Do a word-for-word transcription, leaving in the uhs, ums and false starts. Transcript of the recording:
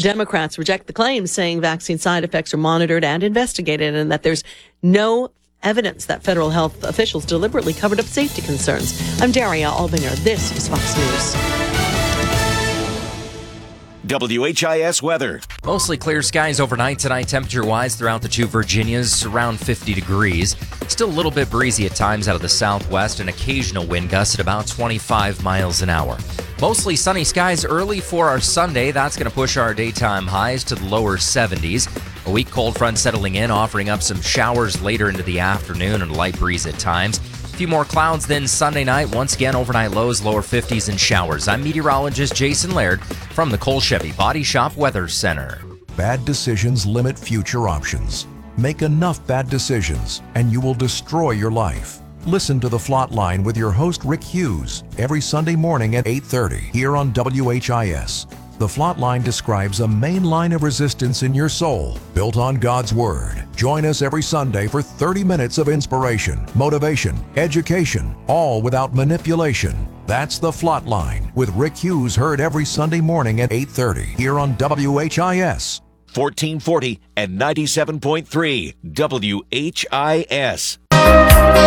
Democrats reject the claims, saying vaccine side effects are monitored and investigated and that there's no evidence that federal health officials deliberately covered up safety concerns. I'm Daria Albinger. This is Fox News. W H I S weather. Mostly clear skies overnight tonight, temperature-wise throughout the two Virginias, around fifty degrees. Still a little bit breezy at times out of the southwest, an occasional wind gust at about twenty-five miles an hour. Mostly sunny skies early for our Sunday. That's going to push our daytime highs to the lower seventies. A weak cold front settling in, offering up some showers later into the afternoon and a light breeze at times. A few more clouds then Sunday night. Once again, overnight lows, lower fifties and showers. I'm meteorologist Jason Laird from the Cole Chevy Body Shop Weather Center. Bad decisions limit future options. Make enough bad decisions, and you will destroy your life. Listen to The Flot Line with your host, Rick Hughes, every Sunday morning at eight thirty here on W H I S. The Flot Line describes a main line of resistance in your soul, built on God's Word. Join us every Sunday for thirty minutes of inspiration, motivation, education, all without manipulation. That's The Flot Line with Rick Hughes, heard every Sunday morning at eight thirty here on W H I S. fourteen forty and ninety-seven point three W H I S.